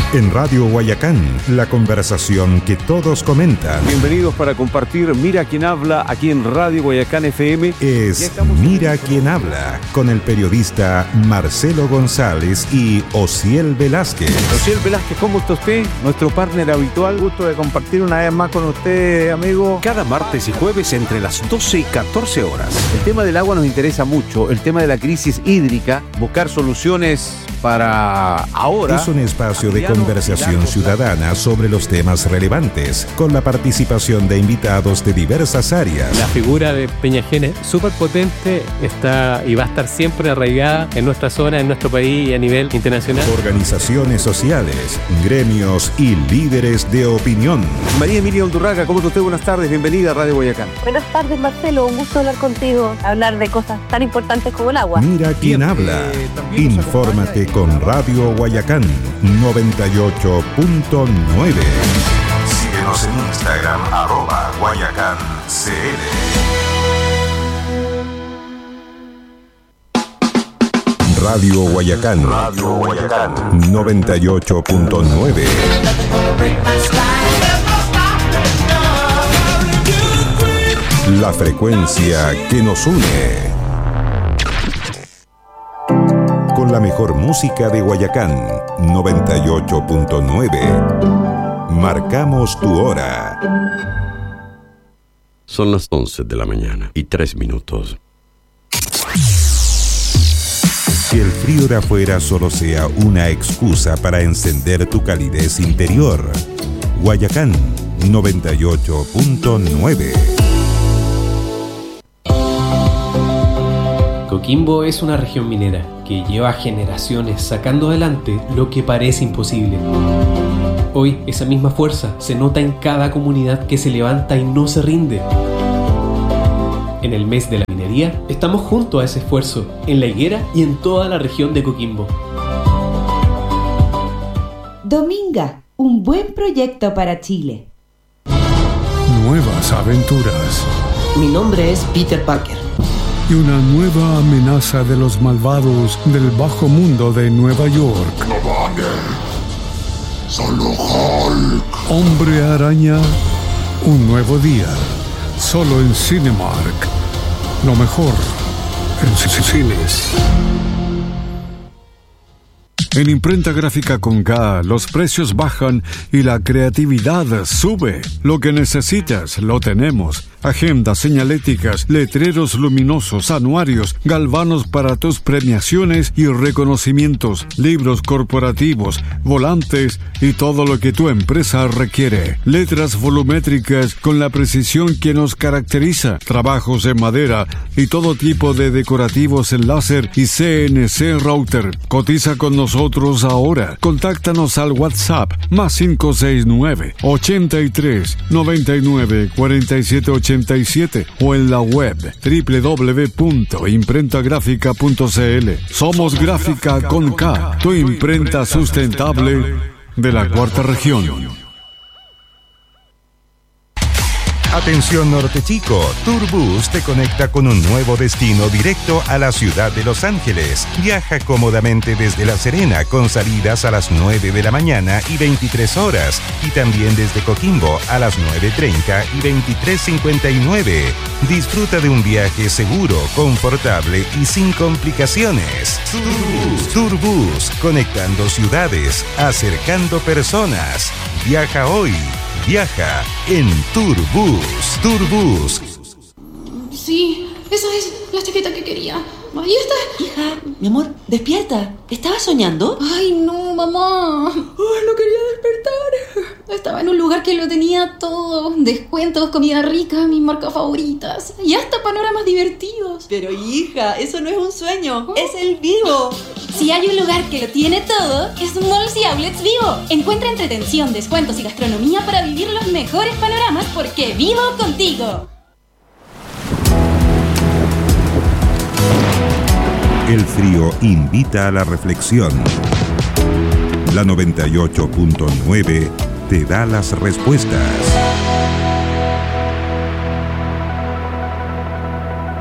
En Radio Guayacán, la conversación que todos comentan. Bienvenidos para compartir Mira Quién Habla aquí en Radio Guayacán FM. Es Mira Quién Habla, con el periodista Marcelo González y Osiel Velázquez. Osiel Velázquez, ¿cómo está usted? Nuestro partner habitual. Gusto de compartir una vez más con usted, amigo. Cada martes y jueves entre las 12 y 14 horas. El tema del agua nos interesa mucho, el tema de la crisis hídrica, buscar soluciones para ahora. Es un espacio de conversación ciudadana sobre los temas relevantes, con la participación de invitados de diversas áreas. La figura de Peñajén, súper potente, está y va a estar siempre arraigada en nuestra zona, en nuestro país y a nivel internacional. Organizaciones sociales, gremios y líderes de opinión. María Emilia Undurraga, ¿cómo está usted? Buenas tardes, bienvenida a Radio Guayacán. Buenas tardes, Marcelo, un gusto hablar contigo, hablar de cosas tan importantes como el agua. Mira Quién Habla. Infórmate con Radio Guayacán 98.9. Síguenos en Instagram @GuayacánCL. Radio Guayacán 98.9. La frecuencia que nos une. Con la mejor música de Guayacán 98.9. Marcamos tu hora. Son las 11 de la mañana y 3 minutos. Que el frío de afuera solo sea una excusa para encender tu calidez interior. Guayacán 98.9. Coquimbo es una región minera que lleva generaciones sacando adelante lo que parece imposible. Hoy esa misma fuerza se nota en cada comunidad que se levanta y no se rinde. En el mes de la minería estamos junto a ese esfuerzo, en La Higuera y en toda la región de Coquimbo. Dominga, un buen proyecto para Chile. Nuevas aventuras. Mi nombre es Peter Parker. Y una nueva amenaza de los malvados del bajo mundo de Nueva York. No vale. Solo Hulk. Hombre Araña, un nuevo día. Solo en Cinemark. Lo mejor en cines. En Imprenta Gráfica con K, los precios bajan y la creatividad sube. Lo que necesitas, lo tenemos. Agendas, señaléticas, letreros luminosos, anuarios, galvanos para tus premiaciones y reconocimientos, libros corporativos, volantes y todo lo que tu empresa requiere. Letras volumétricas con la precisión que nos caracteriza. Trabajos en madera y todo tipo de decorativos en láser y CNC router. Cotiza con nosotros ahora. Contáctanos al WhatsApp +569 83 99 47 87 o en la web www.imprentagrafica.cl. Somos Gráfica con K, tu imprenta sustentable de la Cuarta Región. Atención Norte Chico, Turbus te conecta con un nuevo destino directo a la ciudad de Los Ángeles. Viaja cómodamente desde La Serena con salidas a las 9 de la mañana y 23 horas y también desde Coquimbo a las 9:30 y 23:59. Disfruta de un viaje seguro, confortable y sin complicaciones. Turbus, conectando ciudades, acercando personas. Viaja hoy. Viaja en Turbus. Turbus. Sí, esa es la chaqueta que quería. Ahí está. Hija, mi amor, despierta. ¿Estabas soñando? Ay, no, mamá. No quería despertar. Estaba en un lugar que lo tenía todo. Descuentos, comida rica, mis marcas favoritas. Y hasta panoramas divertidos. Pero hija, eso no es un sueño. Es el Vivo. Si hay un lugar que lo tiene todo, es Malls y Outlets Vivo. Encuentra entretención, descuentos y gastronomía para vivir los mejores panoramas porque vivo contigo. El frío invita a la reflexión. La 98.9 te da las respuestas.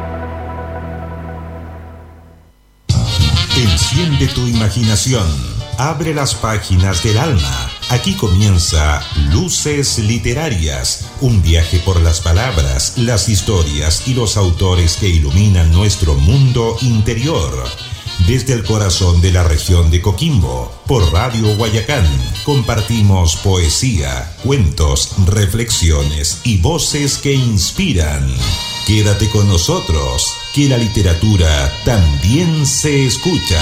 Enciende tu imaginación. abre las páginas del alma. Aquí comienza Luces Literarias, un viaje por las palabras, las historias y los autores que iluminan nuestro mundo interior. Desde el corazón de la región de Coquimbo, por Radio Guayacán, compartimos poesía, cuentos, reflexiones y voces que inspiran. Quédate con nosotros, que la literatura también se escucha.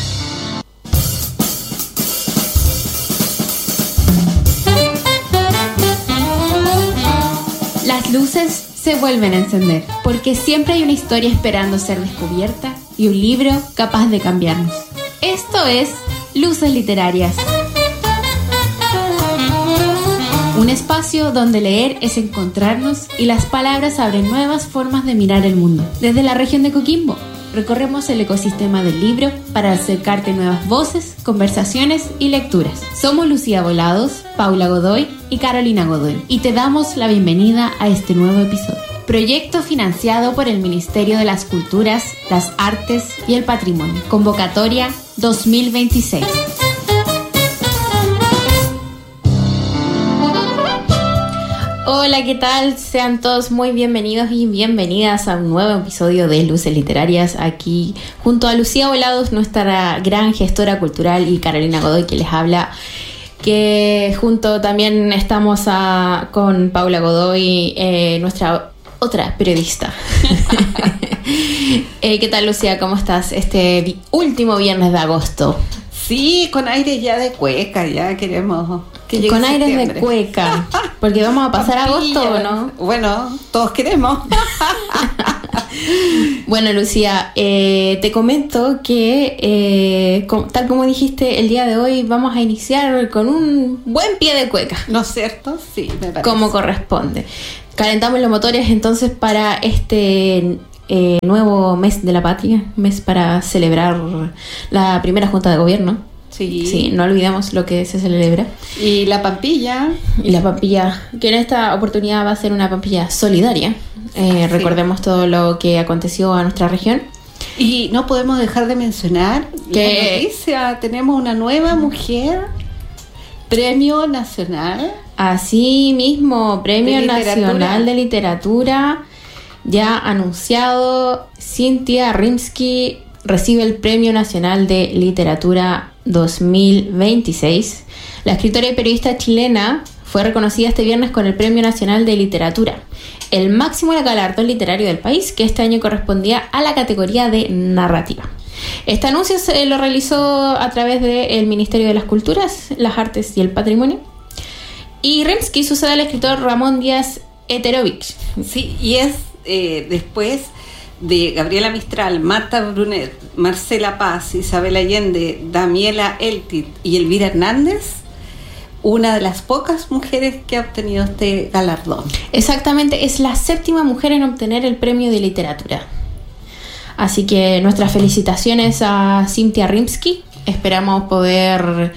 Las luces se vuelven a encender, porque siempre hay una historia esperando ser descubierta y un libro capaz de cambiarnos. Esto es Luces Literarias. Un espacio donde leer es encontrarnos y las palabras abren nuevas formas de mirar el mundo. Desde la región de Coquimbo, recorremos el ecosistema del libro para acercarte nuevas voces, conversaciones y lecturas. Somos Lucía Volados, Paula Godoy y Carolina Godoy y te damos la bienvenida a este nuevo episodio. Proyecto financiado por el Ministerio de las Culturas, las Artes y el Patrimonio. Convocatoria 2026. Hola, ¿qué tal? Sean todos muy bienvenidos y bienvenidas a un nuevo episodio de Luces Literarias. Aquí junto a Lucía Volados, nuestra gran gestora cultural, y Carolina Godoy, que les habla. Que junto también estamos con Paula Godoy, nuestra otra periodista. ¿Qué tal, Lucía? ¿Cómo estás este último viernes de agosto? Sí, con aires ya de cueca, ya queremos que llegue con aires septiembre. De cueca, porque vamos a pasar agosto, ¿o no? Bueno, todos queremos. Bueno, Lucía, te comento que, tal como dijiste, el día de hoy vamos a iniciar con un buen pie de cueca. ¿No es cierto? Sí, me parece. Como corresponde. Calentamos los motores entonces para este nuevo mes de la patria, mes para celebrar la primera junta de gobierno. Sí, no olvidemos lo que se celebra. Y la pampilla. Y la pampilla, que en esta oportunidad va a ser una pampilla solidaria. Recordemos todo lo que aconteció a nuestra región. Y no podemos dejar de mencionar que la noticia, tenemos una nueva mujer, Premio Nacional. Así mismo, Premio Nacional de Literatura, ya anunciado. Cynthia Rimsky recibe el Premio Nacional de Literatura 2026. La escritora y periodista chilena fue reconocida este viernes con el Premio Nacional de Literatura, el máximo galardón literario del país, que este año correspondía a la categoría de narrativa. Este anuncio se lo realizó a través del Ministerio de las Culturas, las Artes y el Patrimonio. Y Rimsky sucede al escritor Ramón Díaz Heterovich. Sí, y es después de Gabriela Mistral, Marta Brunet, Marcela Paz, Isabel Allende, Damiela Eltit y Elvira Hernández, una de las pocas mujeres que ha obtenido este galardón. Exactamente, es la 7ª mujer en obtener el premio de literatura. Así que nuestras felicitaciones a Cynthia Rimsky. Esperamos poder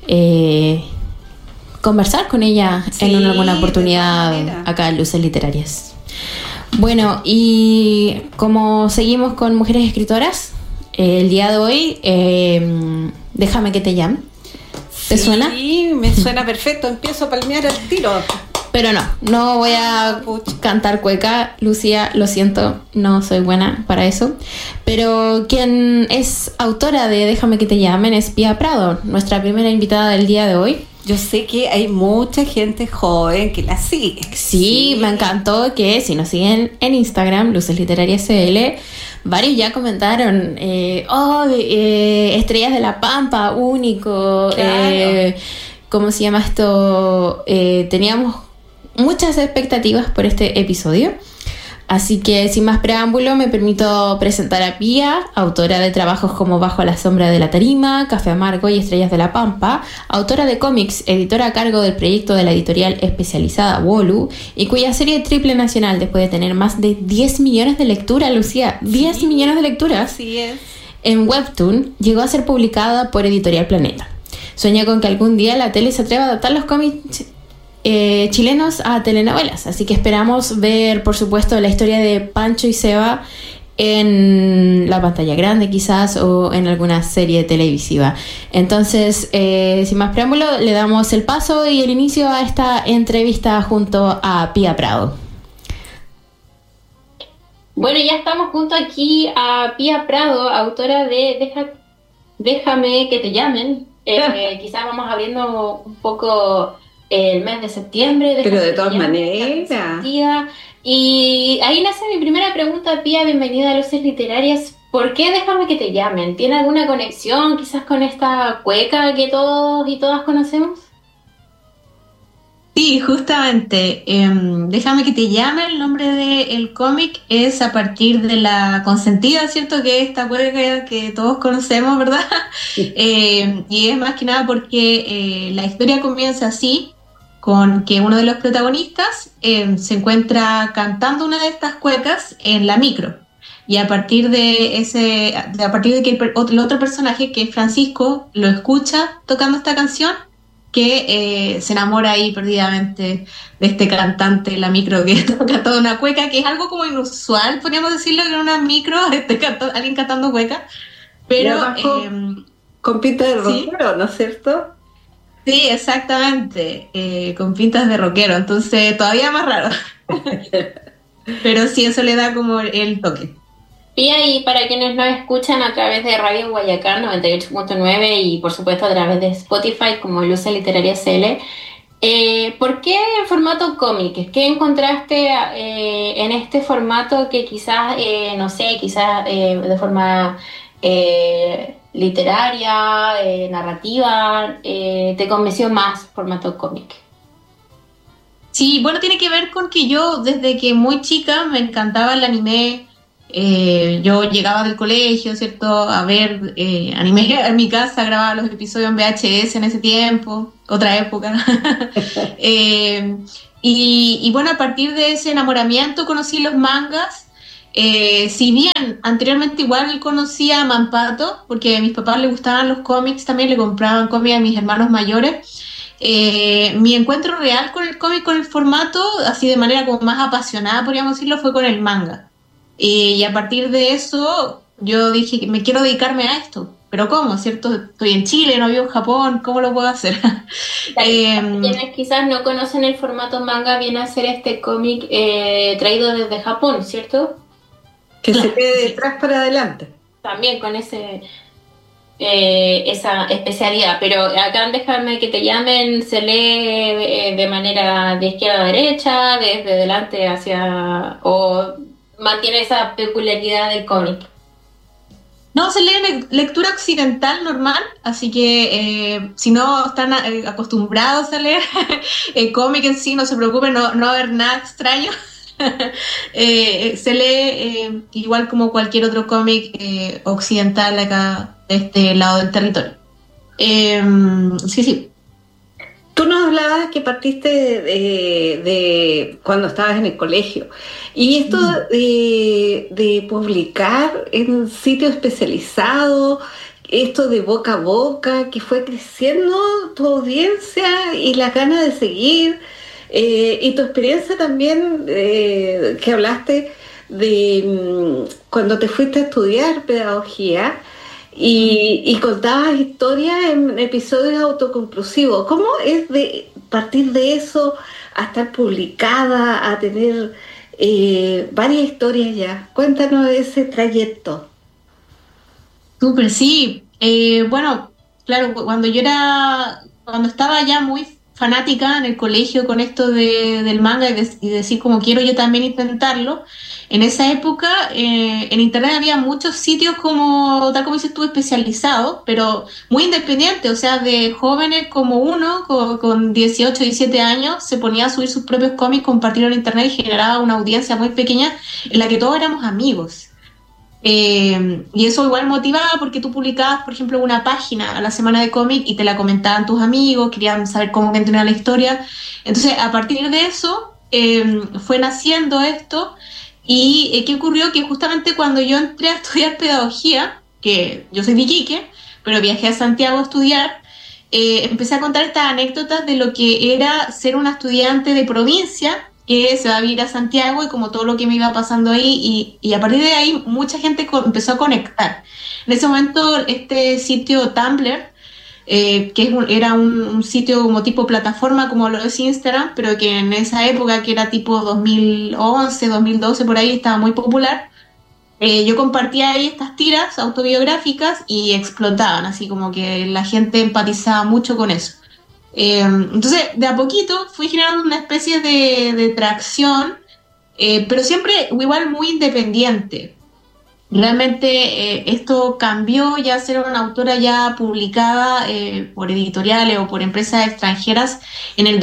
conversar con ella en alguna oportunidad acá en Luces Literarias. Bueno, y como seguimos con mujeres escritoras, el día de hoy, Déjame que te llame. ¿Te suena? Sí, me suena perfecto. Empiezo a palmear el tiro. Pero no voy a cantar cueca, Lucía, lo siento, no soy buena para eso. Pero quien es autora de Déjame que te llamen es Pía Prado, nuestra primera invitada del día de hoy. Yo sé que hay mucha gente joven que la sigue. Sí, me encantó que si nos siguen en Instagram, Luces Literarias CL, varios ya comentaron, Estrellas de la Pampa, único, claro. ¿Cómo se llama esto? Teníamos muchas expectativas por este episodio. Así que sin más preámbulo me permito presentar a Pía, autora de trabajos como Bajo la sombra de la tarima, Café amargo y Estrellas de la Pampa, autora de cómics, editora a cargo del proyecto de la editorial especializada Wolu, y cuya serie triple nacional, después de tener más de 10 millones de lecturas, Lucía, 10 millones de lecturas, así es, en Webtoon, llegó a ser publicada por Editorial Planeta. Sueña con que algún día la tele se atreva a adaptar los cómics chilenos a telenovelas, así que esperamos ver, por supuesto, la historia de Pancho y Seba en la pantalla grande quizás o en alguna serie televisiva. Entonces, sin más preámbulo, le damos el paso y el inicio a esta entrevista junto a Pía Prado. Bueno, ya estamos junto aquí a Pía Prado, autora de Déjame que te llamen. Quizás vamos abriendo un poco el mes de septiembre. Pero de todas maneras. Y ahí nace mi primera pregunta, Pía, bienvenida a Luces Literarias. ¿Por qué Déjame que te llamen? ¿Tiene alguna conexión quizás con esta cueca que todos y todas conocemos? Sí, justamente. Déjame que te llame, el nombre del cómic es a partir de La Consentida, ¿cierto? Que es esta cueca que todos conocemos, ¿verdad? Y es más que nada porque la historia comienza así, con que uno de los protagonistas se encuentra cantando una de estas cuecas en la micro. Y a partir de que el otro personaje, que es Francisco, lo escucha tocando esta canción, que se enamora ahí perdidamente de este cantante en la micro que toca toda una cueca, que es algo como inusual, podríamos decirlo, que en una micro alguien cantando cueca, pero con pinta de rockero, ¿sí? ¿No es cierto? Sí, exactamente, con pintas de rockero, entonces todavía más raro. Pero sí, eso le da como el toque. Pía, y para quienes nos escuchan a través de Radio Guayacán 98.9 y por supuesto a través de Spotify como Luces Literarias CL, ¿por qué el formato cómic? ¿Qué encontraste en este formato que quizás, de forma literaria, narrativa, te convenció más formato cómic? Sí, bueno, tiene que ver con que yo desde que muy chica me encantaba el anime. Yo llegaba del colegio, ¿cierto?, a ver anime en mi casa, grababa los episodios en VHS en ese tiempo, otra época. Y bueno, a partir de ese enamoramiento conocí los mangas. Si bien anteriormente igual conocía a Mampato, porque a mis papás les gustaban los cómics, también le compraban cómics a mis hermanos mayores. Mi encuentro real con el cómic, con el formato, así de manera como más apasionada, podríamos decirlo, fue con el manga. Y a partir de eso yo dije que me quiero dedicarme a esto. ¿Pero cómo? ¿Cierto? Estoy en Chile, no vivo en Japón, ¿cómo lo puedo hacer? Quienes quizás no conocen el formato manga, viene a ser este cómic traído desde Japón, ¿cierto? Que se quede detrás para adelante. También con esa especialidad, pero acá en Déjame que te llamen se lee de manera de izquierda a derecha, desde delante hacia... o mantiene esa peculiaridad del cómic. No, se lee en lectura occidental normal, así que si no están acostumbrados a leer el cómic en sí, no se preocupen, no va a haber nada extraño. Se lee igual como cualquier otro cómic occidental acá de este lado del territorio. Sí. Tú nos hablabas que partiste de cuando estabas en el colegio, y esto de publicar en sitios especializados, esto de boca a boca, que fue creciendo tu audiencia y las ganas de seguir, y tu experiencia también, que hablaste de cuando te fuiste a estudiar pedagogía, y contabas historias en episodios autoconclusivos. ¿Cómo es de partir de eso a estar publicada, a tener varias historias ya? Cuéntanos de ese trayecto. Súper, sí. Bueno, claro, cuando estaba ya muy fanática en el colegio con esto del manga y decir como quiero yo también intentarlo, en esa época en internet había muchos sitios como, tal como dices tú, especializados, pero muy independientes, o sea, de jóvenes como uno con 18, 17 años, se ponía a subir sus propios cómics, compartirlo en internet y generaba una audiencia muy pequeña en la que todos éramos amigos. Y eso igual motivaba porque tú publicabas, por ejemplo, una página a la semana de cómic y te la comentaban tus amigos, querían saber cómo continuaba la historia. Entonces, a partir de eso, fue naciendo esto. Y ¿qué ocurrió? Que justamente cuando yo entré a estudiar pedagogía, que yo soy de Iquique, pero viajé a Santiago a estudiar, empecé a contar estas anécdotas de lo que era ser una estudiante de provincia que se va a vivir a Santiago y como todo lo que me iba pasando ahí, y a partir de ahí mucha gente empezó a conectar. En ese momento este sitio Tumblr, era un sitio como tipo plataforma como lo es Instagram, pero que en esa época, que era tipo 2011, 2012, por ahí, estaba muy popular. Yo compartía ahí estas tiras autobiográficas y explotaban, así como que la gente empatizaba mucho con eso. Entonces, de a poquito fui generando una especie de tracción, pero siempre igual muy independiente. Realmente esto cambió ya a ser una autora ya publicada por editoriales o por empresas extranjeras en el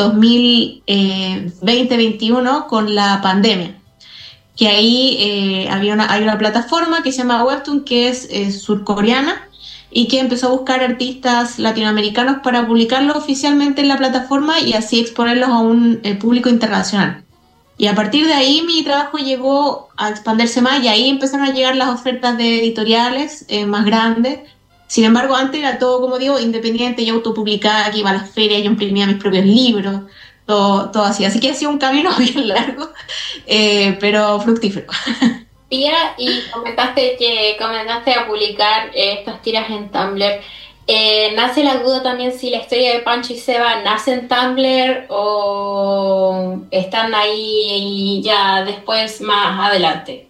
2020-21 con la pandemia. Que ahí hay una plataforma que se llama Webtoon, que es surcoreana, y que empezó a buscar artistas latinoamericanos para publicarlos oficialmente en la plataforma y así exponerlos a un público internacional. Y a partir de ahí mi trabajo llegó a expandirse más y ahí empezaron a llegar las ofertas de editoriales más grandes. Sin embargo, antes era todo, como digo, independiente. Yo autopublicaba, que iba a las ferias, yo imprimía mis propios libros, todo así. Así que ha sido un camino bien largo, pero fructífero. Pía, y comentaste que comenzaste a publicar estas tiras en Tumblr. Nace la duda también si la historia de Pancho y Seba nace en Tumblr o están ahí ya después más adelante.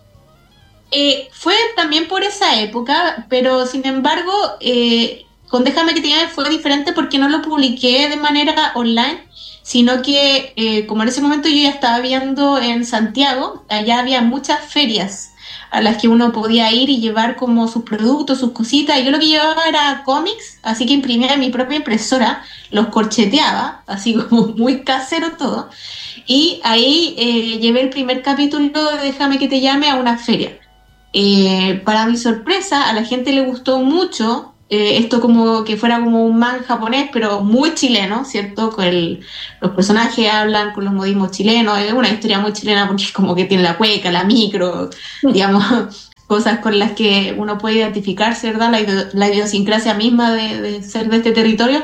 Fue también por esa época, pero sin embargo con Déjame que te llame fue diferente porque no lo publiqué de manera online, sino que como en ese momento yo ya estaba viviendo en Santiago, allá había muchas ferias a las que uno podía ir y llevar como sus productos, sus cositas, y yo lo que llevaba era cómics, así que imprimía en mi propia impresora, los corcheteaba, así como muy casero todo, y ahí llevé el primer capítulo de Déjame que te llame a una feria. Para mi sorpresa, a la gente le gustó mucho esto, como que fuera como un manga japonés, pero muy chileno, ¿cierto? Los personajes hablan con los modismos chilenos, es una historia muy chilena porque es como que tiene la cueca, la micro, digamos, cosas con las que uno puede identificarse, ¿verdad? La idiosincrasia misma de ser de este territorio.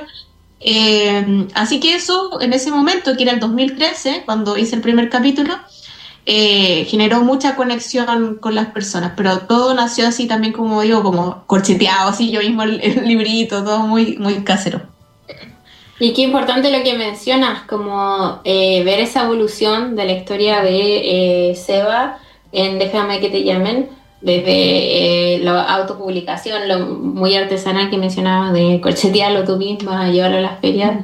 Así que eso, en ese momento, que era el 2013, cuando hice el primer capítulo, generó mucha conexión con las personas, pero todo nació así también, como digo, como corcheteado, así yo mismo el librito, todo muy, muy casero. Y qué importante lo que mencionas, como ver esa evolución de la historia de Seba en Déjame que te llamen, desde la autopublicación, lo muy artesanal que mencionabas de corchetearlo tú misma, llevarlo a las ferias,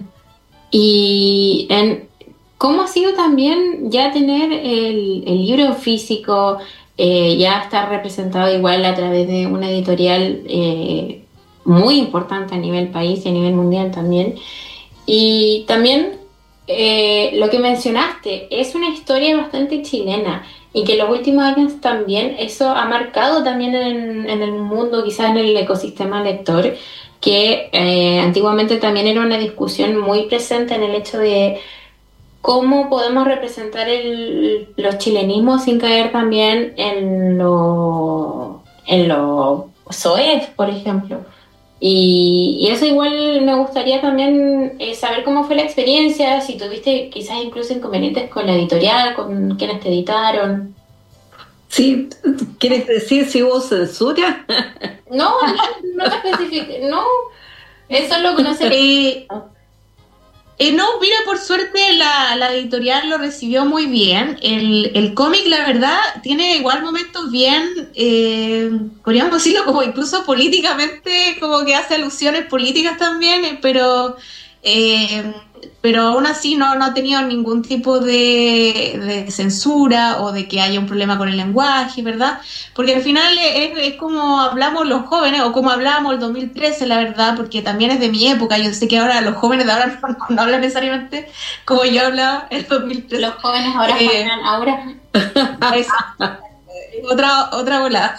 y ¿cómo ha sido también ya tener el libro físico, ya estar representado igual a través de una editorial muy importante a nivel país y a nivel mundial también? Y también lo que mencionaste, es una historia bastante chilena y que en los últimos años también eso ha marcado también en el mundo, quizás en el ecosistema lector, que antiguamente también era una discusión muy presente en el hecho de cómo podemos representar los chilenismos sin caer también en lo soez, por ejemplo. Y eso igual me gustaría también saber cómo fue la experiencia, si tuviste quizás incluso inconvenientes con la editorial, con quienes te editaron. Sí, ¿quieres decir si hubo censura? No especifique, no, eso es lo que no sé. No, mira, por suerte la editorial lo recibió muy bien. El cómic, la verdad, tiene igual momentos bien, podríamos decirlo como incluso políticamente, como que hace alusiones políticas también, pero aún así no ha tenido ningún tipo de censura o de que haya un problema con el lenguaje, ¿verdad? Porque al final es como hablamos los jóvenes, o como hablábamos el 2013, la verdad, porque también es de mi época. Yo sé que ahora los jóvenes de ahora no hablan necesariamente como yo hablaba el 2013. Los jóvenes ahora hablan ahora. Otra volada.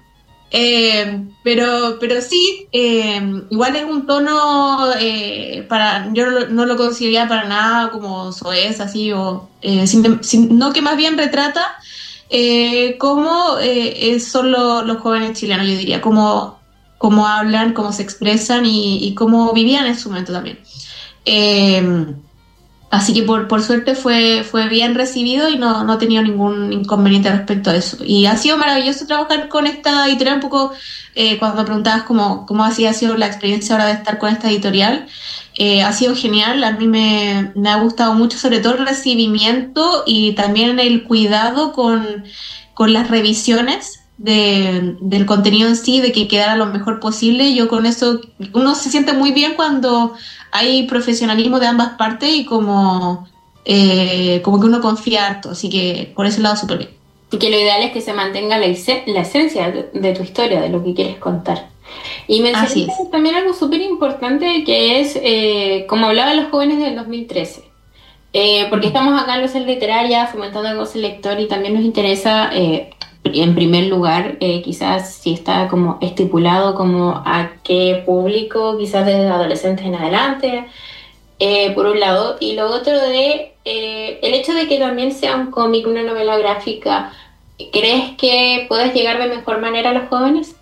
Pero sí, igual es un tono yo no lo consideraría para nada como soez, así, o no, que más bien retrata cómo son los jóvenes chilenos, yo diría, cómo hablan, cómo se expresan y cómo vivían en su momento también. Así que por suerte fue bien recibido y no he tenido ningún inconveniente respecto a eso. Y ha sido maravilloso trabajar con esta editorial, un poco cuando preguntabas cómo ha sido la experiencia ahora de estar con esta editorial. Ha sido genial, a mí me ha gustado mucho, sobre todo el recibimiento y también el cuidado con las revisiones del contenido en sí, de que quedara lo mejor posible. Yo con eso, uno se siente muy bien cuando hay profesionalismo de ambas partes y como que uno confía harto, así que por ese lado súper bien. Y que lo ideal es que se mantenga la esencia de tu historia, de lo que quieres contar. Y mencionaste también algo súper importante que es, como hablaba de los jóvenes del 2013, porque estamos acá en Los Literaria fomentando el goce lector y también nos interesa, en primer lugar, quizás si está como estipulado como a qué público, quizás desde adolescentes en adelante, por un lado, y lo otro de el hecho de que también sea un cómic, una novela gráfica. ¿Crees que puedes llegar de mejor manera a los jóvenes?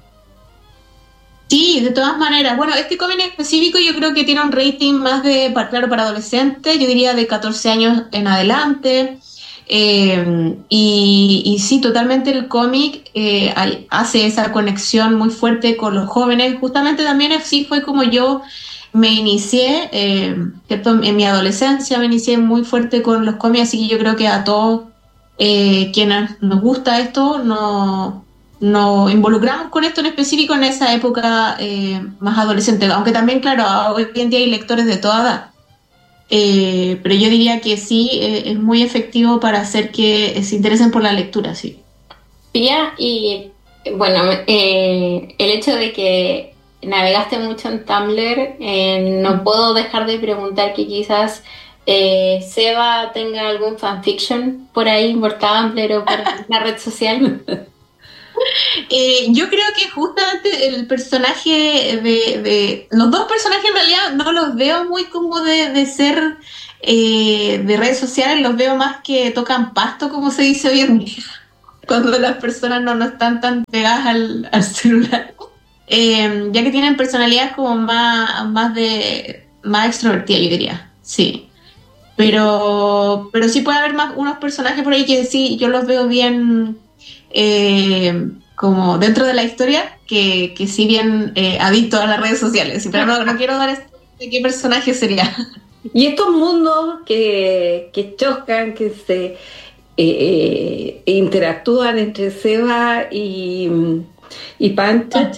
Sí, de todas maneras. Bueno, este cómic en específico yo creo que tiene un rating más para adolescentes, yo diría de 14 años en adelante. Y sí, totalmente el cómic hace esa conexión muy fuerte con los jóvenes. Justamente también así fue como yo me inicié, ¿cierto? En mi adolescencia me inicié muy fuerte con los cómics, así que yo creo que a todos quienes nos gusta esto nos involucramos con esto en específico en esa época más adolescente, aunque también, claro, hoy en día hay lectores de toda edad. Pero yo diría que sí, es muy efectivo para hacer que se interesen por la lectura, sí. Pía, y bueno, el hecho de que navegaste mucho en Tumblr, no puedo dejar de preguntar que quizás Seba tenga algún fanfiction por ahí, por Tumblr o por una red social. Yo creo que justamente el personaje de los dos personajes en realidad no los veo muy como de ser de redes sociales, los veo más que tocan pasto, como se dice hoy en día, cuando las personas no están tan pegadas al celular, ya que tienen personalidades como más extrovertidas, yo diría, sí. Pero sí puede haber más unos personajes por ahí que sí, yo los veo bien como dentro de la historia, que sí bien adicto a las redes sociales, pero no quiero dar de qué personaje sería. Y estos mundos que chocan, que se interactúan entre Seba y Pancha,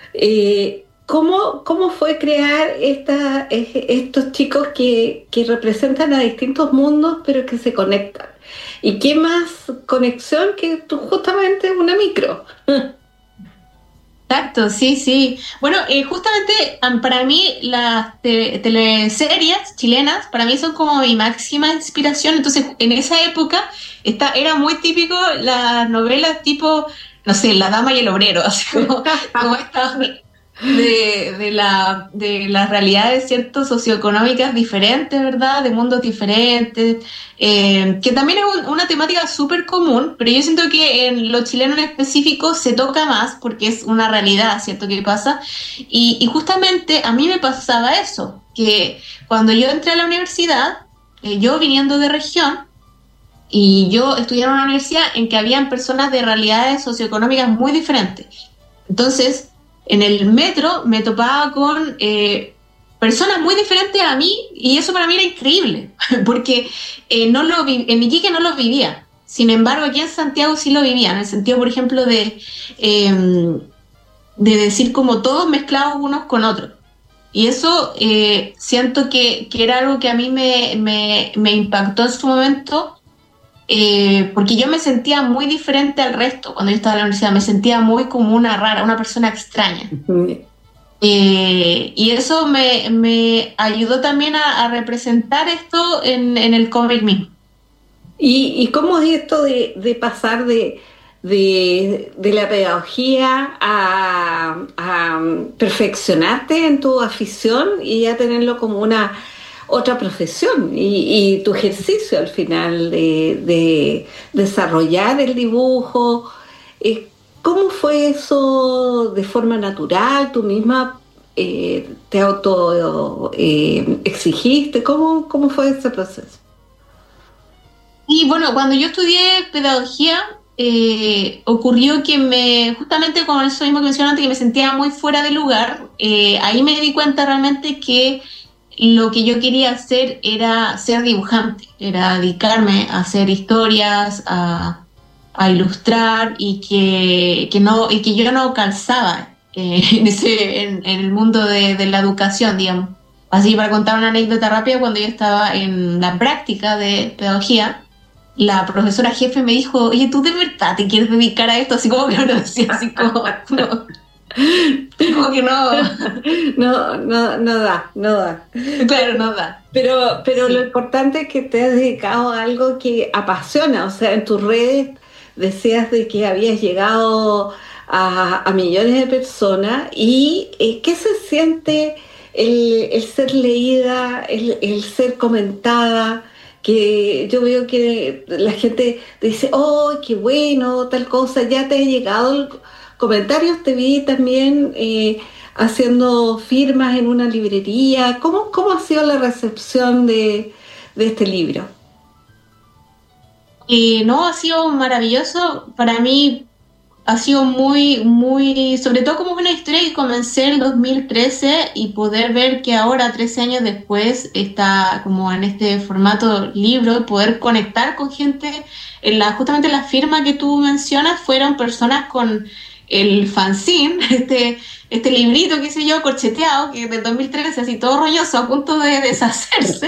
¿cómo fue crear estos chicos que representan a distintos mundos pero que se conectan? ¿Y qué más conexión que tú justamente una micro? Exacto, sí. Bueno, justamente para mí las teleseries chilenas, para mí son como mi máxima inspiración. Entonces, en esa época era muy típico las novelas tipo, no sé, La Dama y el Obrero, así como estas de las realidades, ¿cierto?, socioeconómicas diferentes, ¿verdad?, de mundos diferentes, que también es una temática súper común, pero yo siento que en lo chileno en específico se toca más porque es una realidad, ¿cierto?, que pasa, y justamente a mí me pasaba eso, que cuando yo entré a la universidad, yo viniendo de región, y yo estudié en una universidad en que habían personas de realidades socioeconómicas muy diferentes, entonces en el metro me topaba con personas muy diferentes a mí, y eso para mí era increíble, porque en Iquique no los vivía. Sin embargo, aquí en Santiago sí lo vivía, en el sentido, por ejemplo, de decir como todos mezclados unos con otros. Y eso siento que era algo que a mí me impactó en su momento, porque yo me sentía muy diferente al resto cuando yo estaba en la universidad, me sentía muy como una rara, una persona extraña. Y eso me ayudó también a representar esto en el cómic mismo. ¿Y cómo es esto de pasar de la pedagogía a perfeccionarte en tu afición y a tenerlo como una otra profesión y tu ejercicio al final de desarrollar el dibujo? ¿Cómo fue eso de forma natural? ¿Tú misma te auto exigiste? ¿Cómo fue ese proceso? Y bueno, cuando yo estudié pedagogía, ocurrió que justamente con eso mismo que mencioné antes, que me sentía muy fuera de lugar. Ahí me di cuenta realmente que lo que yo quería hacer era ser dibujante, era dedicarme a hacer historias, a ilustrar, y que yo no calzaba en el mundo de la educación, digamos. Así, para contar una anécdota rápida, cuando yo estaba en la práctica de pedagogía, la profesora jefe me dijo: oye, ¿tú de verdad te quieres dedicar a esto? Así como que me lo decía, así como no. Como que no da. Claro, no da. Pero Sí. Lo importante es que te has dedicado a algo que apasiona. O sea, en tus redes decías de que habías llegado a millones de personas. ¿Y qué se siente el ser leída, el ser comentada? Que yo veo que la gente dice: ¡oh, qué bueno! Tal cosa, ya te ha llegado comentarios. Te vi también haciendo firmas en una librería. ¿Cómo ha sido la recepción de este libro? No, ha sido maravilloso. Para mí ha sido muy, sobre todo como es una historia que comencé en 2013, y poder ver que ahora, 13 años después, está como en este formato libro, y poder conectar con gente. Justamente la firma que tú mencionas fueron personas con el fanzine, este librito, qué sé yo, corcheteado, que del 2013, así todo rolloso, a punto de deshacerse.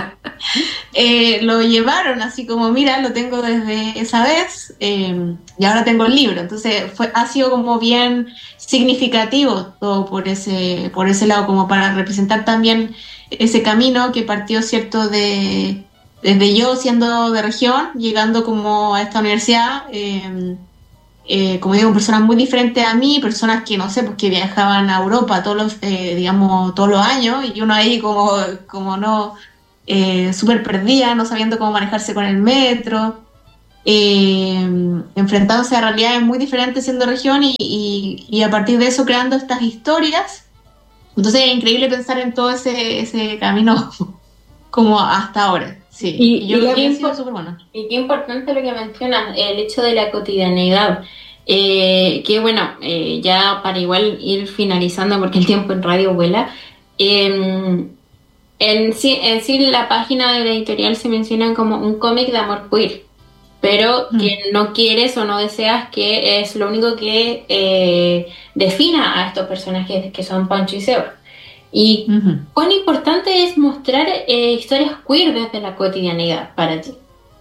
Lo llevaron así como: mira, lo tengo desde esa vez, y ahora tengo el libro. Entonces ha sido como bien significativo todo por ese lado, como para representar también ese camino que partió, ¿cierto?, desde yo siendo de región, llegando como a esta universidad, como digo, personas muy diferentes a mí, personas que, no sé, pues que viajaban a Europa todos los años, y uno ahí como no, súper perdida, no sabiendo cómo manejarse con el metro, enfrentándose a realidades muy diferentes siendo región, y a partir de eso creando estas historias. Entonces es increíble pensar en todo ese camino como hasta ahora. Sí, y yo creo que qué ha sido súper bueno. Y qué importante lo que mencionas, el hecho de la cotidianidad. Que bueno, ya para igual ir finalizando, porque el tiempo en radio vuela, en sí la página de la editorial se menciona como un cómic de amor queer, pero que no quieres o no deseas que es lo único que defina a estos personajes que son Pancho y Seba. Y cuán importante es mostrar historias queer desde la cotidianidad para ti.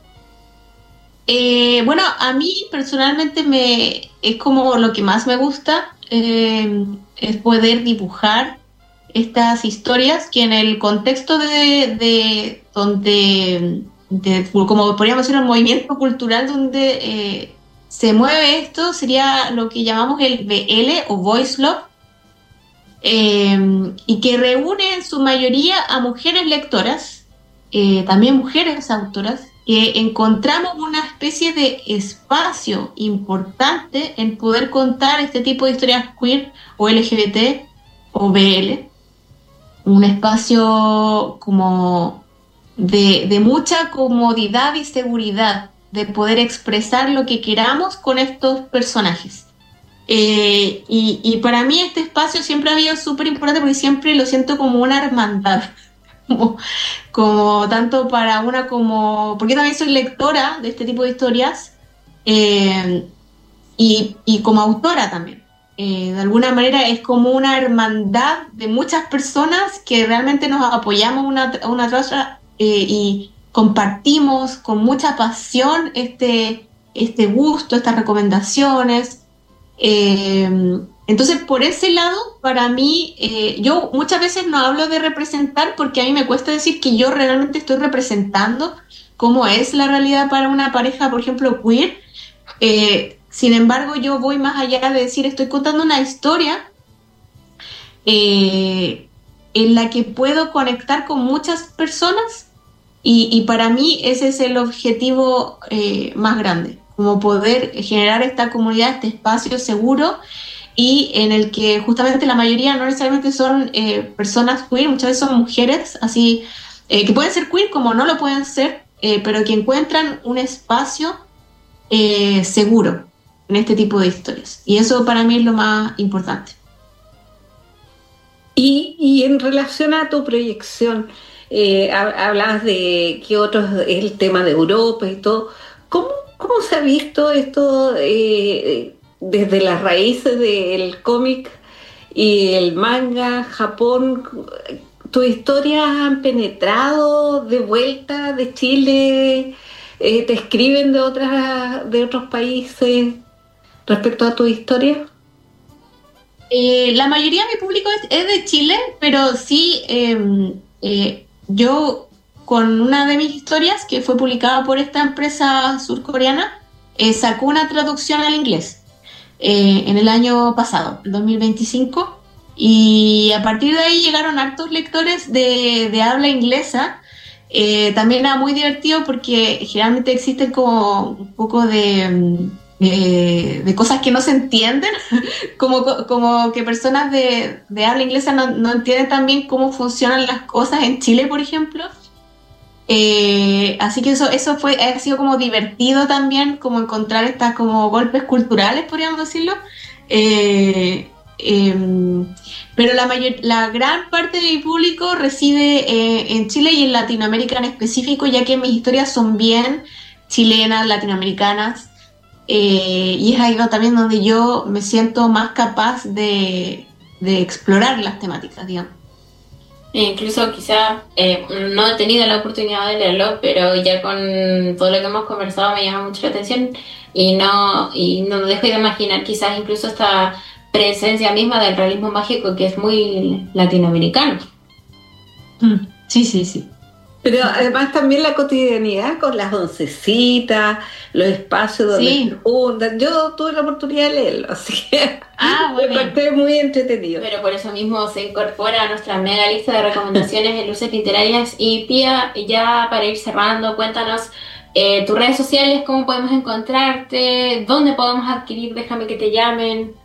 Bueno, a mí personalmente es como lo que más me gusta, es poder dibujar estas historias que en el contexto de como podríamos decir, un movimiento cultural donde se mueve esto, sería lo que llamamos el BL o Voice Love, y que reúne en su mayoría a mujeres lectoras, también mujeres autoras, que encontramos una especie de espacio importante en poder contar este tipo de historias queer o LGBT o BL, un espacio como de mucha comodidad y seguridad, de poder expresar lo que queramos con estos personajes. Y para mí este espacio siempre ha sido súper importante, porque siempre lo siento como una hermandad, como tanto para una como... porque también soy lectora de este tipo de historias, y como autora también. De alguna manera es como una hermandad de muchas personas que realmente nos apoyamos una tras otra, y compartimos con mucha pasión este gusto, estas recomendaciones. Entonces, por ese lado, para mí, yo muchas veces no hablo de representar, porque a mí me cuesta decir que yo realmente estoy representando cómo es la realidad para una pareja, por ejemplo, queer. Sin embargo, yo voy más allá de decir, estoy contando una historia en la que puedo conectar con muchas personas, y para mí ese es el objetivo más grande, como poder generar esta comunidad, este espacio seguro, y en el que justamente la mayoría no necesariamente son personas queer, muchas veces son mujeres, así que pueden ser queer como no lo pueden ser, pero que encuentran un espacio seguro en este tipo de historias. Y eso para mí es lo más importante. Y en relación a tu proyección, hablabas de que otros, el tema de Europa y todo. ¿Cómo se ha visto esto desde las raíces del cómic y el manga, Japón? ¿Tus historias han penetrado de vuelta de Chile? ¿Te escriben de otros países respecto a tu historia? La mayoría de mi público es de Chile, pero sí, yo con una de mis historias que fue publicada por esta empresa surcoreana, sacó una traducción al inglés en el año pasado, el 2025, y a partir de ahí llegaron hartos lectores de habla inglesa. También era muy divertido porque generalmente existen como un poco de cosas que no se entienden, como que personas de habla inglesa no entienden tan bien cómo funcionan las cosas en Chile, por ejemplo. Así que eso ha sido como divertido también, como encontrar estas como golpes culturales, podríamos decirlo. Pero la gran parte de mi público reside en Chile y en Latinoamérica en específico, ya que mis historias son bien chilenas, latinoamericanas, y es ahí también donde yo me siento más capaz de explorar las temáticas, digamos. Incluso quizá no he tenido la oportunidad de leerlo, pero ya con todo lo que hemos conversado me llama mucho la atención y no dejo de imaginar quizás incluso esta presencia misma del realismo mágico que es muy latinoamericano. Sí. Pero además también la cotidianidad con las oncecitas, los espacios donde se juntan. Yo tuve la oportunidad de leerlo, así que me encontré muy entretenido. Pero por eso mismo se incorpora a nuestra mega lista de recomendaciones de luces literarias. Y Pía, ya para ir cerrando, cuéntanos tus redes sociales, cómo podemos encontrarte, dónde podemos adquirir Déjame que te llamen.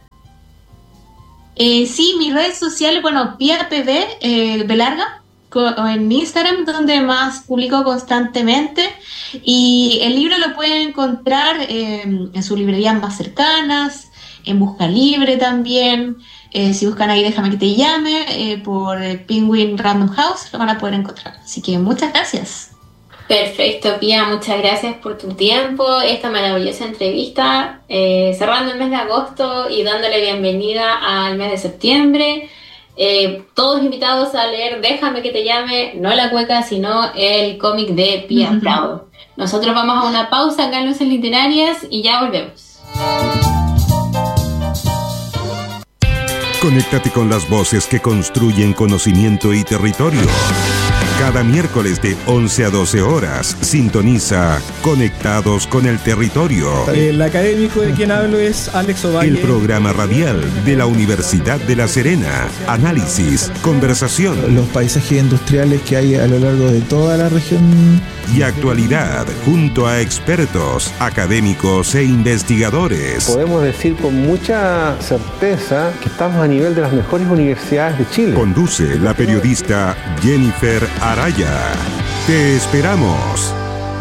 Sí, mis redes sociales, Pía PB, Belarga, en Instagram, donde más publico constantemente, y el libro lo pueden encontrar en sus librerías más cercanas, en Busca Libre también. Si buscan ahí Déjame que te llame, por Penguin Random House, lo van a poder encontrar. Así que muchas gracias. Perfecto, Pía, muchas gracias por tu tiempo, esta maravillosa entrevista, cerrando el mes de agosto y dándole bienvenida al mes de septiembre. Todos invitados a leer Déjame que te llame, no la cueca, sino el cómic de Pía Prado. Nosotros vamos a una pausa acá en Luces Literarias y ya volvemos. Conéctate con las voces que construyen conocimiento y territorio. Cada miércoles de 11 a 12 horas, sintoniza Conectados con el Territorio. El académico de quien hablo es Alex Ovalle. El programa radial de la Universidad de La Serena. Análisis, conversación. Los paisajes industriales que hay a lo largo de toda la región. Y actualidad, junto a expertos, académicos e investigadores. Podemos decir con mucha certeza que estamos a nivel de las mejores universidades de Chile. Conduce la periodista Jennifer Araya. Te esperamos.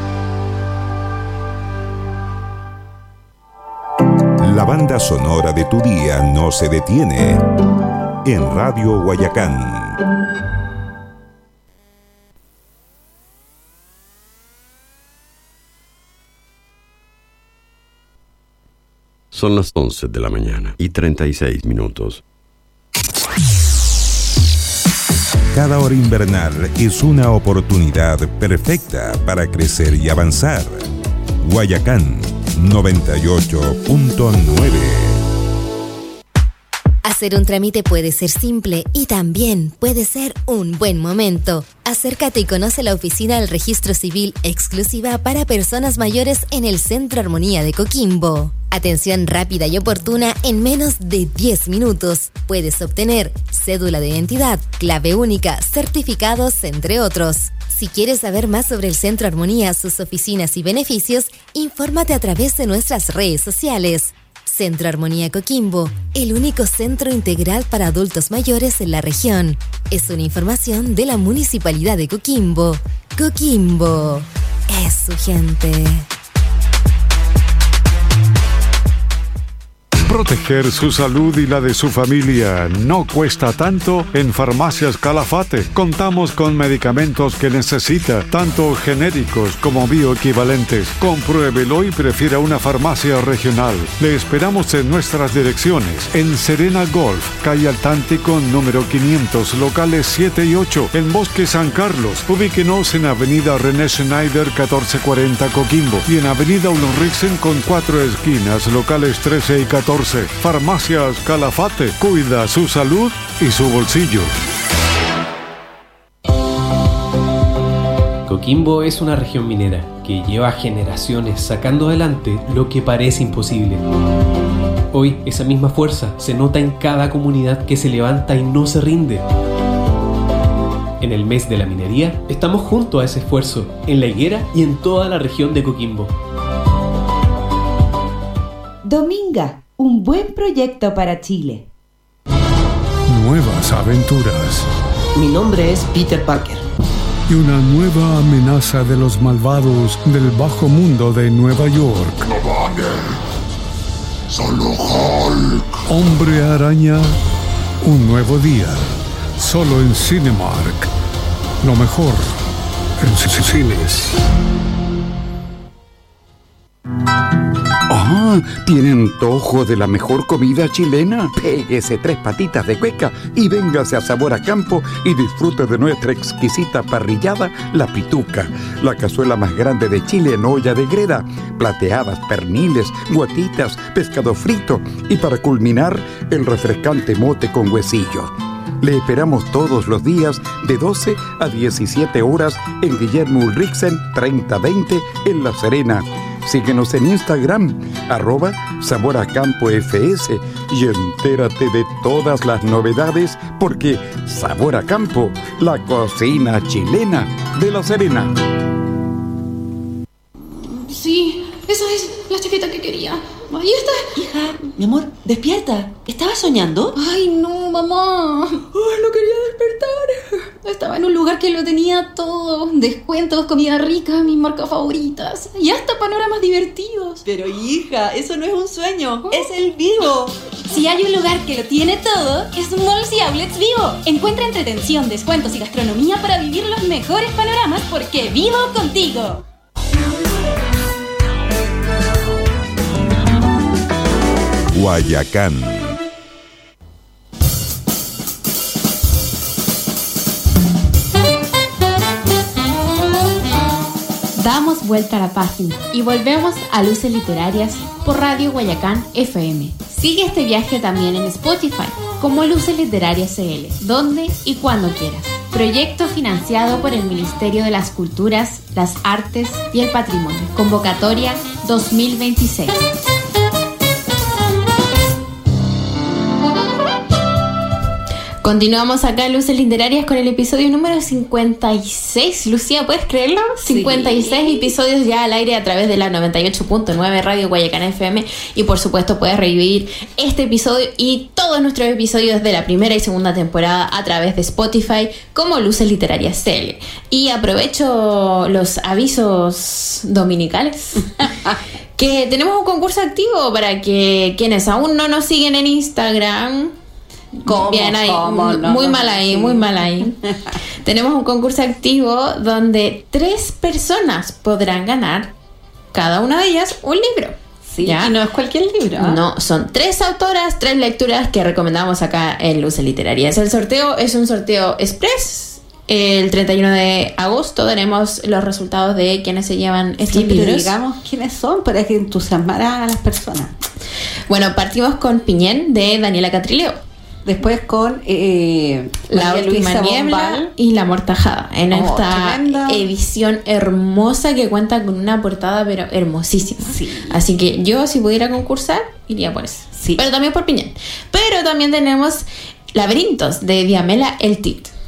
La banda sonora de tu día no se detiene. En Radio Guayacán. Son las 11 de la mañana y 36 minutos. Cada hora invernal es una oportunidad perfecta para crecer y avanzar. Guayacán 98.9. Hacer un trámite puede ser simple y también puede ser un buen momento. Acércate y conoce la oficina del Registro Civil exclusiva para personas mayores en el Centro Armonía de Coquimbo. Atención rápida y oportuna en menos de 10 minutos. Puedes obtener cédula de identidad, clave única, certificados, entre otros. Si quieres saber más sobre el Centro Armonía, sus oficinas y beneficios, infórmate a través de nuestras redes sociales. Centro Armonía Coquimbo, el único centro integral para adultos mayores en la región. Es una información de la Municipalidad de Coquimbo. Coquimbo es su gente. Proteger su salud y la de su familia no cuesta tanto en Farmacias Calafate. Contamos con medicamentos que necesita, tanto genéricos como bioequivalentes. Compruébelo y prefiera una farmacia regional. Le esperamos en nuestras direcciones. En Serena Golf, calle Altántico, número 500, locales 7 y 8, en Bosque San Carlos. Ubíquenos en Avenida René Schneider, 1440 Coquimbo. Y en Avenida Ulriksen con 4 esquinas, locales 13 y 14. Farmacias Calafate, cuida su salud y su bolsillo. Coquimbo es una región minera que lleva generaciones sacando adelante lo que parece imposible. Hoy esa misma fuerza se nota en cada comunidad que se levanta y no se rinde. En el mes de la minería estamos junto a ese esfuerzo, en La Higuera y en toda la región de Coquimbo. Dominga, un buen proyecto para Chile. Nuevas aventuras. Mi nombre es Peter Parker. Y una nueva amenaza de los malvados del bajo mundo de Nueva York. No vale. Solo Hulk. Hombre Araña, un nuevo día. Solo en Cinemark. Lo mejor en cines. Ah, ¿tiene antojo de la mejor comida chilena? Péguese 3 patitas de cueca y véngase a Sabor a Campo y disfrute de nuestra exquisita parrillada, La Pituca, la cazuela más grande de Chile en olla de greda, plateadas, perniles, guatitas, pescado frito y para culminar, el refrescante mote con huesillo. Le esperamos todos los días de 12 a 17 horas en Guillermo Ulriksen 3020 en La Serena. Síguenos en Instagram, @SaborACampoFS y entérate de todas las novedades porque Sabor a Campo, la cocina chilena de La Serena. Sí, esa es la chaqueta que quería. Ahí está. Hija, mi amor, despierta. ¿Estabas soñando? Ay, no, mamá. Ay, no quería despertar. Estaba en un lugar que lo tenía todo. Descuentos, comida rica, mis marcas favoritas. Y hasta panoramas divertidos. Pero hija, eso no es un sueño. Es el Vivo. Si hay un lugar que lo tiene todo, es Malls y Outlets Vivo. Encuentra entretención, descuentos y gastronomía para vivir los mejores panoramas porque vivo contigo. Guayacán. Damos vuelta a la página y volvemos a Luces Literarias por Radio Guayacán FM. Sigue este viaje también en Spotify como Luces Literarias CL, donde y cuando quieras. Proyecto financiado por el Ministerio de las Culturas, las Artes y el Patrimonio. Convocatoria 2026. Continuamos acá en Luces Literarias con el episodio número 56. Lucía, ¿puedes creerlo? 56 episodios ya al aire a través de la 98.9 Radio Guayacán FM. Y por supuesto puedes revivir este episodio y todos nuestros episodios de la primera y segunda temporada a través de Spotify como Luces Literarias CL. Y aprovecho los avisos dominicales. Que tenemos un concurso activo para que quienes aún no nos siguen en Instagram... ¿Cómo? Bien ahí, ¿Cómo? No, muy no, mal ahí, sí. muy mal ahí. Tenemos un concurso activo donde 3 personas podrán ganar, cada una de ellas, un libro. Sí, ¿ya? y no es cualquier libro, ¿eh? No, son 3 autoras, 3 lecturas que recomendamos acá en Luces Literarias. El sorteo es un sorteo express. El 31 de agosto daremos los resultados de quienes se llevan estos pero libros. digamos quiénes son para que entusiasmara a las personas. Bueno, partimos con Piñén de Daniela Catrileo. Después con La Última Niebla y La Mortajada, en esta tremenda edición hermosa que cuenta con una portada pero hermosísima. Sí. Así que yo, si pudiera concursar, iría por eso. Sí. Pero también por Piñén. Pero también tenemos Laberintos de Diamela Eltit.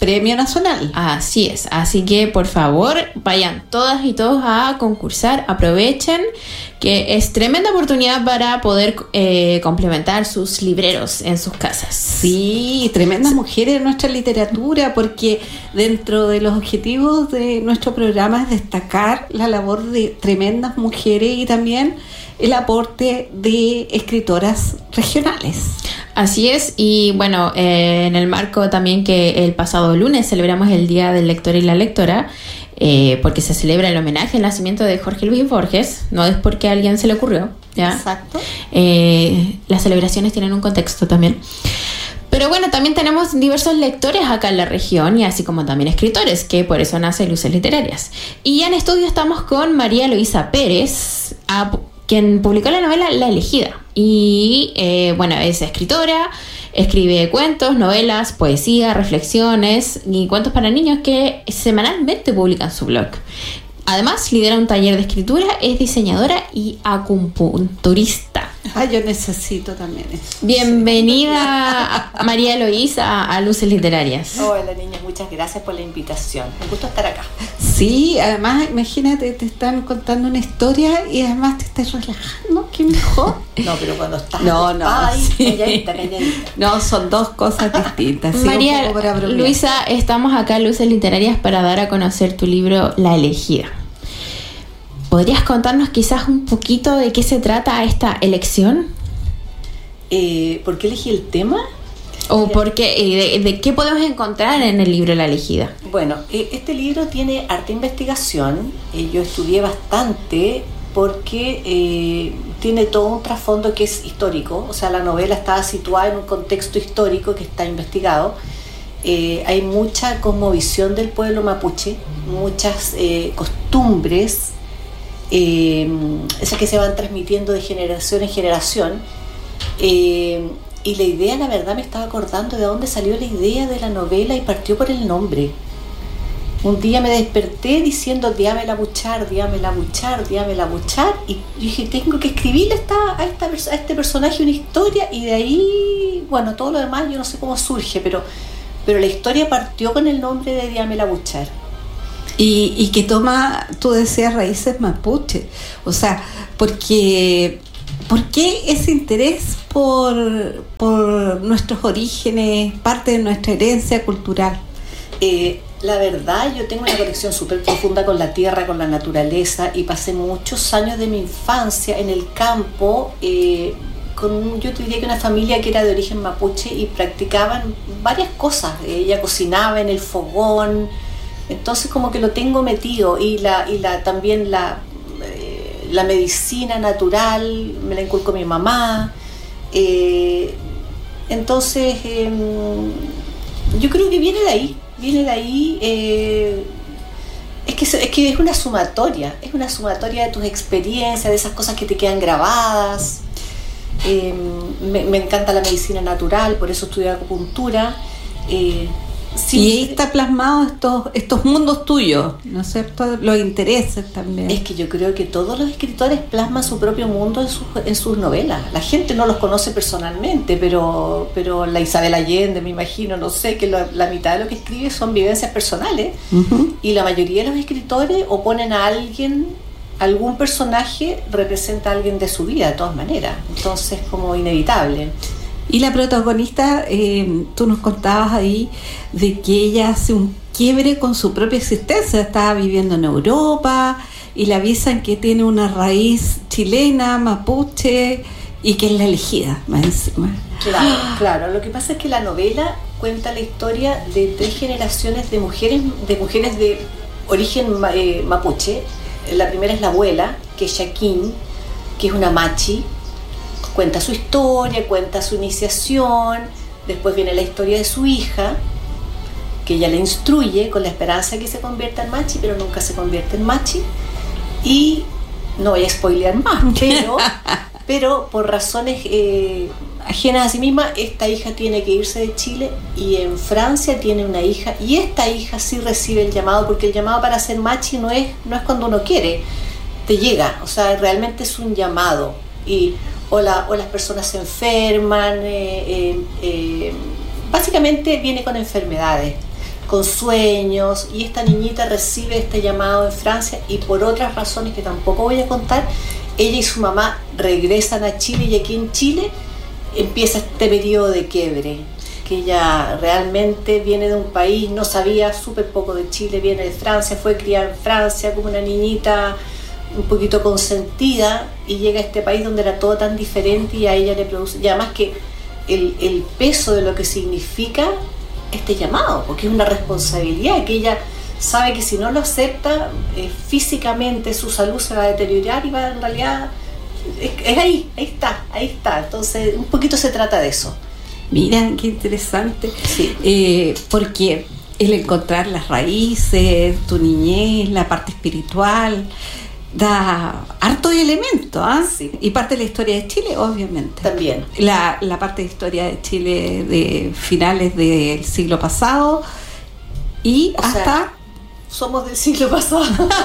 Premio Nacional. Así es, así que por favor vayan todas y todos a concursar, aprovechen que es tremenda oportunidad para poder complementar sus libreros en sus casas. Sí, tremendas mujeres en nuestra literatura, porque dentro de los objetivos de nuestro programa es destacar la labor de tremendas mujeres y también el aporte de escritoras regionales. Así es, y bueno, en el marco también que el pasado lunes celebramos el Día del Lector y la Lectora, porque se celebra el homenaje al nacimiento de Jorge Luis Borges, no es porque a alguien se le ocurrió, ¿ya? Exacto. Las celebraciones tienen un contexto también. Pero bueno, también tenemos diversos lectores acá en la región y así como también escritores, que por eso nace Luces Literarias. Y ya en estudio estamos con María Luisa Pérez, quien publicó la novela La Elegida. Y bueno, es escritora, escribe cuentos, novelas, poesía, reflexiones y cuentos para niños que semanalmente publica en su blog. Además, lidera un taller de escritura, es diseñadora y acupunturista. Yo necesito también eso. Bienvenida María Luisa a Luces Literarias. Hola niñas, muchas gracias por la invitación. Un gusto estar acá. Sí, además imagínate, te están contando una historia y además te estás relajando, qué mejor. No, pero cuando estás sí. calladita. No, son dos cosas distintas. Sí, María Luisa, estamos acá en Luces Literarias para dar a conocer tu libro La Elegida. ¿Podrías contarnos quizás un poquito de qué se trata esta elección? ¿Por qué elegí el tema? ¿O por qué, de qué podemos encontrar en el libro La Elegida? Bueno, este libro tiene harta investigación. Yo estudié bastante porque tiene todo un trasfondo que es histórico. O sea, la novela está situada en un contexto histórico que está investigado. Hay mucha cosmovisión del pueblo mapuche, muchas costumbres, esas que se van transmitiendo de generación en generación, y la idea, la verdad, me estaba acordando de dónde salió la idea de la novela y partió por el nombre. Un día me desperté diciendo díame la buchar, y dije, tengo que escribirle a este personaje una historia, y de ahí, bueno, todo lo demás yo no sé cómo surge, pero la historia partió con el nombre de Díame la buchar. Y que toma, tú decías, raíces mapuche. O sea, ¿por qué ese interés por nuestros orígenes, parte de nuestra herencia cultural? La verdad, yo tengo una conexión súper profunda con la tierra, con la naturaleza, y pasé muchos años de mi infancia en el campo, yo te diría que una familia que era de origen mapuche, y practicaban varias cosas. Ella cocinaba en el fogón. Entonces como que lo tengo metido, y también la medicina natural me la inculcó mi mamá. Entonces yo creo que viene de ahí. Es que es una sumatoria de tus experiencias, de esas cosas que te quedan grabadas. Me encanta la medicina natural, por eso estudié acupuntura. Sí, y ahí está plasmado estos mundos tuyos, ¿no es cierto? Los intereses también. Es que yo creo que todos los escritores plasman su propio mundo en sus novelas. La gente no los conoce personalmente, pero la Isabel Allende, me imagino, no sé, que la mitad de lo que escribe son vivencias personales. Uh-huh. Y la mayoría de los escritores o ponen a alguien, algún personaje representa a alguien de su vida, de todas maneras. Entonces, como inevitable. Y la protagonista, tú nos contabas ahí de que ella hace un quiebre con su propia existencia. Estaba viviendo en Europa y le avisan que tiene una raíz chilena, mapuche, y que es la elegida, más encima. Claro. Lo que pasa es que la novela cuenta la historia de 3 generaciones de mujeres de origen mapuche. La primera es la abuela, que es Yaquín, que es una machi. Cuenta su historia, cuenta su iniciación. Después viene la historia de su hija, que ella le instruye con la esperanza de que se convierta en machi, pero nunca se convierte en machi. Y no voy a spoilear más, pero por razones ajenas a sí misma, esta hija tiene que irse de Chile, y en Francia tiene una hija, y esta hija sí recibe el llamado, porque el llamado para ser machi no es cuando uno quiere, te llega, o sea, realmente es un llamado. O las personas se enferman, básicamente viene con enfermedades, con sueños, y esta niñita recibe este llamado en Francia y por otras razones que tampoco voy a contar, ella y su mamá regresan a Chile, y aquí en Chile empieza este periodo de quiebre, que ella realmente viene de un país, no sabía súper poco de Chile, viene de Francia, fue criada en Francia como una niñita un poquito consentida, y llega a este país donde era todo tan diferente, y a ella le produce, y además que el peso de lo que significa este llamado, porque es una responsabilidad que ella sabe que si no lo acepta, físicamente su salud se va a deteriorar y va, en realidad es ahí está. Entonces un poquito se trata de eso. Mira, qué interesante. Sí. Porque el encontrar las raíces, tu niñez, la parte espiritual, da harto de elementos, ¿ah? Sí. Y parte de la historia de Chile, obviamente. También. La parte de historia de Chile de finales del siglo pasado y o hasta... sea, somos del siglo pasado.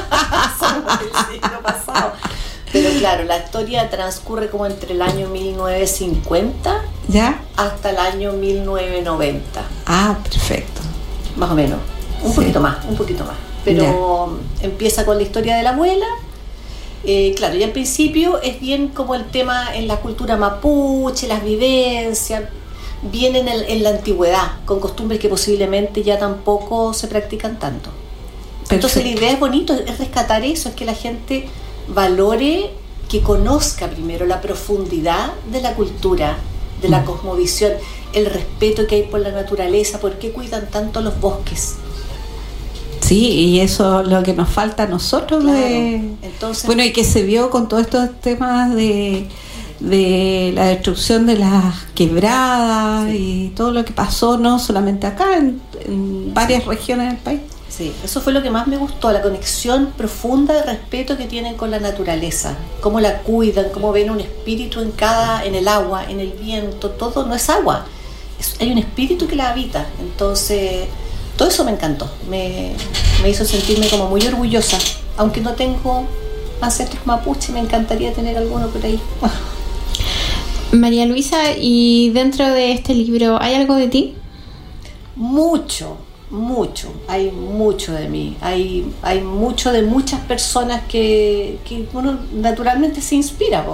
Pero claro, la historia transcurre como entre el año 1950 ¿ya? Hasta el año 1990. Ah, perfecto. Más o menos. Un poquito más. Pero ya. Empieza con la historia de la abuela. Claro, y al principio es bien como el tema en la cultura mapuche, las vivencias, vienen en la antigüedad, con costumbres que posiblemente ya tampoco se practican tanto. Perfecto. Entonces la idea es bonito, es rescatar eso, es que la gente valore, que conozca primero la profundidad de la cultura, de la cosmovisión, el respeto que hay por la naturaleza, por qué cuidan tanto los bosques. Sí, y eso es lo que nos falta a nosotros. Claro. Entonces, bueno, y que se vio con todos estos temas de la destrucción de las quebradas, sí. Y todo lo que pasó, no solamente acá, en varias regiones del país. Sí, eso fue lo que más me gustó, la conexión profunda de respeto que tienen con la naturaleza, cómo la cuidan, cómo ven un espíritu en el agua, en el viento, todo no es agua, hay un espíritu que la habita. Entonces todo eso me encantó, me hizo sentirme como muy orgullosa, aunque no tengo ancestros mapuche, me encantaría tener alguno por ahí. María Luisa, ¿y dentro de este libro hay algo de ti? Mucho, hay mucho de mí, hay mucho de muchas personas que uno naturalmente se inspira.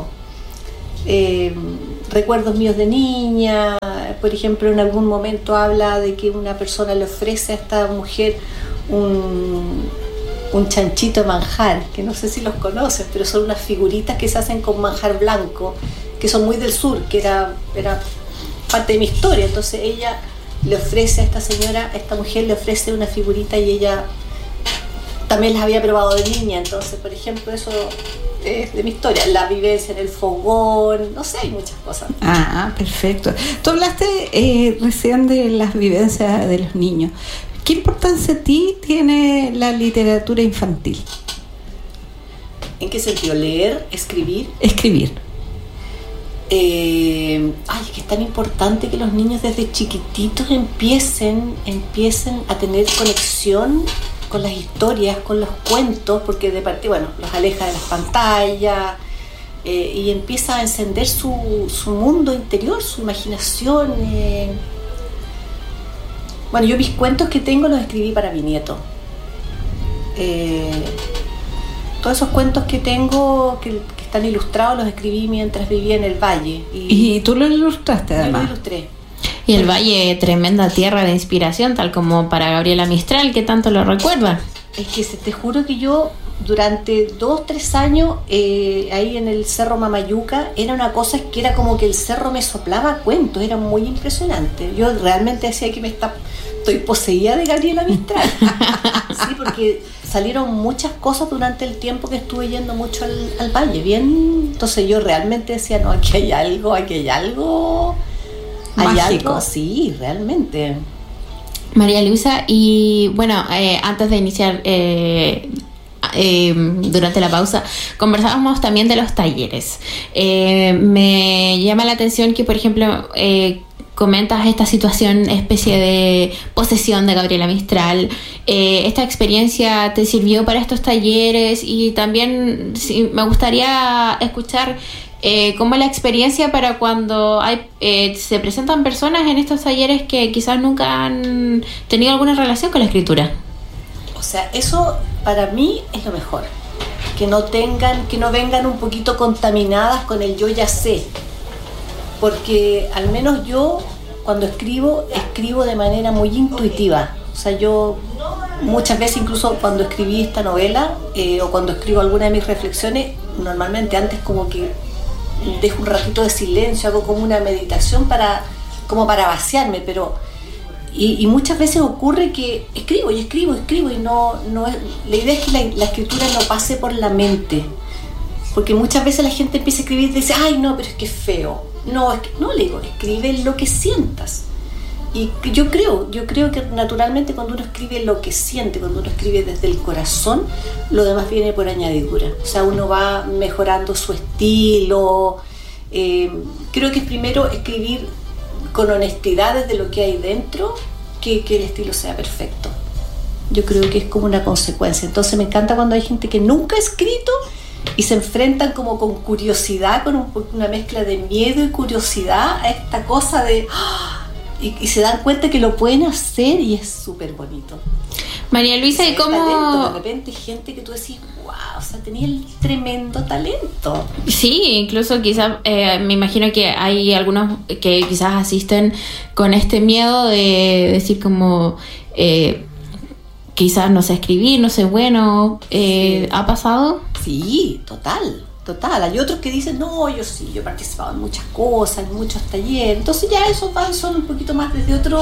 Recuerdos míos de niña, por ejemplo, en algún momento habla de que una persona le ofrece a esta mujer un chanchito de manjar, que no sé si los conoces, pero son unas figuritas que se hacen con manjar blanco, que son muy del sur, que era parte de mi historia. Entonces ella le ofrece a esta señora, a esta mujer le ofrece una figurita, y ella también las había probado de niña. Entonces, por ejemplo, eso es de mi historia, la vivencia en el fogón, no sé, hay muchas cosas. Ah, perfecto. Tú hablaste recién de las vivencias de los niños. ¿Qué importancia a ti tiene la literatura infantil? ¿En qué sentido? ¿Leer? ¿Escribir? Escribir. Es que es tan importante que los niños desde chiquititos empiecen a tener conexión con las historias, con los cuentos, porque de partida, los aleja de las pantallas, y empieza a encender su mundo interior, su imaginación. Yo mis cuentos que tengo los escribí para mi nieto. Todos esos cuentos que tengo, que están ilustrados, los escribí mientras vivía en el Valle. ¿Y tú los ilustraste además? Yo los ilustré. Y el Valle, tremenda tierra de inspiración, tal como para Gabriela Mistral, que tanto lo recuerda. Es que te juro que yo durante 2-3 años ahí en el Cerro Mamayuca era una cosa que era como que el cerro me soplaba cuentos, era muy impresionante. Yo realmente decía que estoy poseída de Gabriela Mistral. Sí, porque salieron muchas cosas durante el tiempo que estuve yendo mucho al Valle, bien. Entonces yo realmente decía, no, aquí hay algo mágico. Sí, realmente. María Luisa, y antes de iniciar, durante la pausa, conversábamos también de los talleres. Me llama la atención que, por ejemplo, comentas esta situación, especie de posesión de Gabriela Mistral. ¿Esta experiencia te sirvió para estos talleres? Y también me gustaría escuchar ¿Cómo es la experiencia para cuando se presentan personas en estos talleres que quizás nunca han tenido alguna relación con la escritura? O sea, eso para mí es lo mejor. Que no vengan un poquito contaminadas con el yo ya sé. Porque al menos yo, cuando escribo de manera muy intuitiva. O sea, yo muchas veces, incluso cuando escribí esta novela o cuando escribo alguna de mis reflexiones, normalmente antes como que dejo un ratito de silencio, hago como una meditación para vaciarme, pero y muchas veces ocurre que escribo y no es, la idea es que la escritura no pase por la mente, porque muchas veces la gente empieza a escribir y dice, ay no, pero es que es feo. No, le digo, escribe lo que sientas. Y yo creo que naturalmente cuando uno escribe lo que siente, cuando uno escribe desde el corazón, lo demás viene por añadidura. O sea, uno va mejorando su estilo. Creo que es primero escribir con honestidad desde lo que hay dentro, que el estilo sea perfecto. Yo creo que es como una consecuencia. Entonces me encanta cuando hay gente que nunca ha escrito y se enfrentan como con curiosidad, con una mezcla de miedo y curiosidad a esta cosa de... Y se dan cuenta que lo pueden hacer y es súper bonito. María Luisa, ¿y cómo...? Talento, de repente gente que tú decís, wow, o sea, tenía el tremendo talento. Sí, incluso quizás, me imagino que hay algunos que quizás asisten con este miedo de decir como, quizás no sé escribir, no sé sí. ¿Ha pasado? Sí, total. Hay otros que dicen, no, yo he participado en muchas cosas, en muchos talleres. Entonces ya esos son un poquito más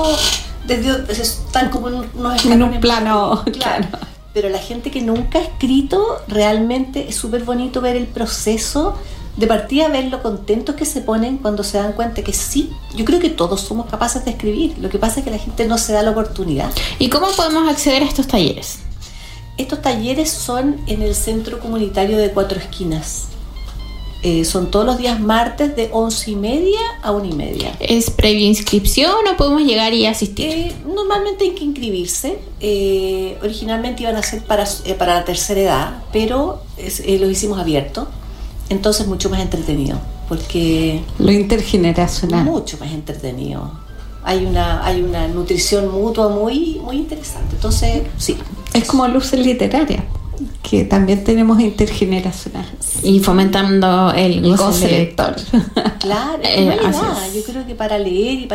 están como en un plano, claro. Pero la gente que nunca ha escrito, realmente es súper bonito ver el proceso de partida, ver lo contentos que se ponen cuando se dan cuenta que sí. Yo creo que todos somos capaces de escribir. Lo que pasa es que la gente no se da la oportunidad. ¿Y cómo podemos acceder a estos talleres? Estos talleres son en el Centro Comunitario de Cuatro Esquinas. Son todos los días martes de 11:30 a 1:30. ¿Es previa inscripción o podemos llegar y asistir? Normalmente hay que inscribirse. Originalmente iban a ser para la tercera edad, pero los hicimos abiertos. Entonces mucho más entretenido, porque... Lo intergeneracional. Mucho más entretenido. Hay una nutrición mutua muy, muy interesante. Entonces, sí. Es como Luces Literarias, que también tenemos intergeneracional. Y fomentando el goce lector. Claro, yo creo que para leer y para